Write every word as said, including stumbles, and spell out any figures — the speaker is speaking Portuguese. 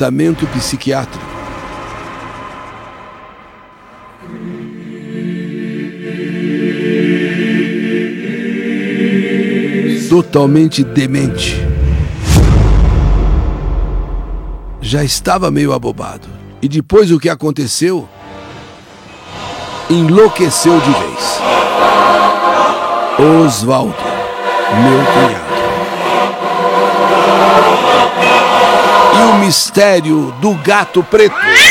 tratamento psiquiátrico. Totalmente demente. Já estava meio abobado. E depois o que aconteceu, enlouqueceu de vez. Osvaldo, meu cunhado. E o mistério do gato preto.